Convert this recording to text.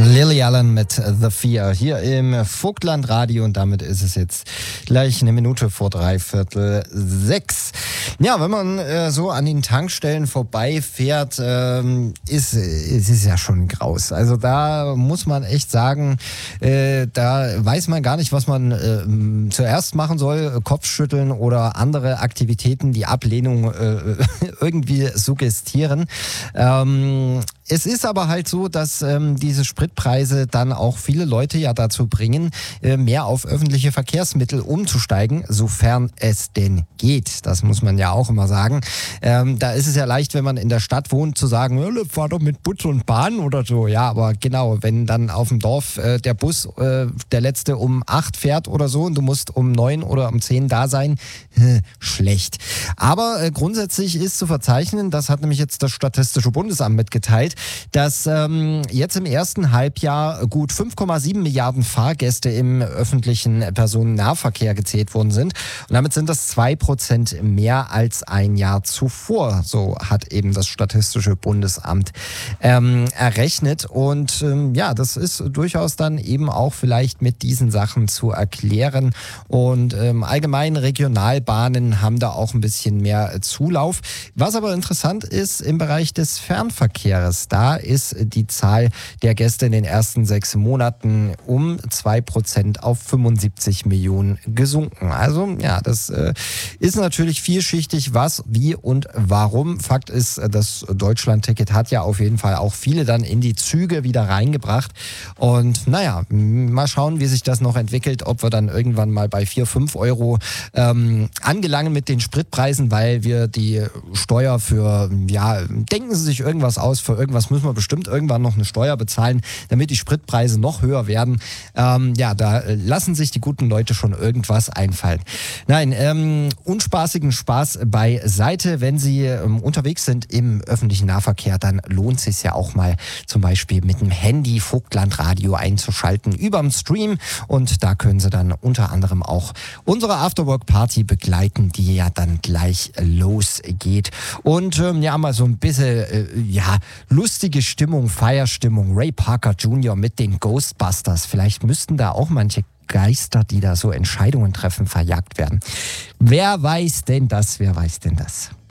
Lily Allen mit The Fear hier im Vogtland Radio und damit ist es jetzt gleich eine Minute vor 5:45. Ja, wenn man so an den Tankstellen vorbeifährt, ist es ja schon graus. Also da muss man echt sagen, da weiß man gar nicht, was man zuerst machen soll, Kopfschütteln oder andere Aktivitäten, die Ablehnung irgendwie suggestieren. Es ist aber halt so, dass diese Spritpreise dann auch viele Leute ja dazu bringen, mehr auf öffentliche Verkehrsmittel umzusteigen, sofern es denn geht. Das muss man ja auch immer sagen. Da ist es ja leicht, wenn man in der Stadt wohnt, zu sagen, ja, fahr doch mit Bus und Bahn oder so. Ja, aber genau, wenn dann auf dem Dorf der Bus, der letzte um 8 fährt oder so und du musst um 9 oder um 10 da sein, schlecht. Aber grundsätzlich ist zu verzeichnen, das hat nämlich jetzt das Statistische Bundesamt mitgeteilt, dass jetzt im ersten Halbjahr gut 5,7 Milliarden Fahrgäste im öffentlichen Personennahverkehr gezählt worden sind. Und damit sind das 2% mehr als ein Jahr zuvor. So hat eben das Statistische Bundesamt errechnet. Und ja, das ist durchaus dann eben auch vielleicht mit diesen Sachen zu erklären. Und allgemein Regionalbahnen haben da auch ein bisschen mehr Zulauf. Was aber interessant ist im Bereich des Fernverkehrs, da ist die Zahl der Gäste in den ersten 6 Monaten um 2% auf 75 Millionen gesunken. Also ja, das ist natürlich vielschichtig, was, wie und warum. Fakt ist, das Deutschland-Ticket hat ja auf jeden Fall auch viele dann in die Züge wieder reingebracht. Und naja, mal schauen, wie sich das noch entwickelt, ob wir dann irgendwann mal bei 4, 5 Euro angelangen mit den Spritpreisen, weil wir die Steuer für, ja, denken Sie sich irgendwas aus, für irgendwas müssen wir bestimmt irgendwann noch eine Steuer bezahlen, damit die Spritpreise noch höher werden. Ja, da lassen sich die guten Leute schon irgendwas einfallen. Nein, unspaßigen Spaß beiseite. Wenn Sie unterwegs sind im öffentlichen Nahverkehr, dann lohnt es sich ja auch mal zum Beispiel mit dem Handy Vogtlandradio einzuschalten überm Stream und da können Sie dann unter anderem auch unsere Afterwork-Party begleiten, die ja dann gleich losgeht. Und ja, mal so ein bisschen lustige Stimmung, Feierstimmung. Ray Parker Jr. mit den Ghostbusters. Vielleicht müssten da auch manche Geister, die da so Entscheidungen treffen, verjagt werden. Wer weiß denn das? Wer weiß denn das?